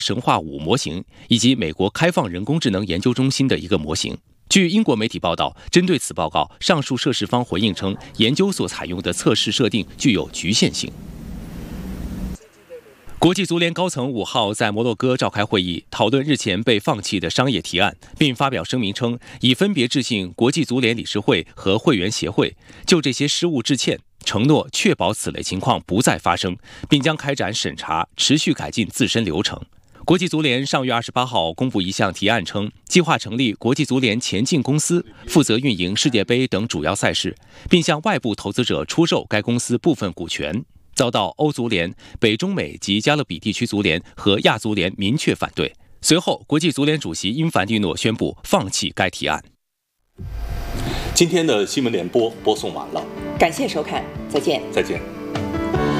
神话5模型，以及美国开放人工智能研究中心的一个模型。据英国媒体报道，针对此报告，上述涉事方回应称，研究所采用的测试设定具有局限性。国际足联高层5号在摩洛哥召开会议，讨论日前被放弃的商业提案，并发表声明称，已分别致信国际足联理事会和会员协会，就这些失误致歉，承诺确保此类情况不再发生，并将开展审查，持续改进自身流程。国际足联上月28号公布一项提案称，计划成立国际足联前进公司，负责运营世界杯等主要赛事，并向外部投资者出售该公司部分股权。遭到欧足联、北中美及加勒比地区足联和亚足联明确反对。随后，国际足联主席因凡蒂诺宣布放弃该提案。 今天的新闻联播播送完了， 感谢收看，再见。 再见。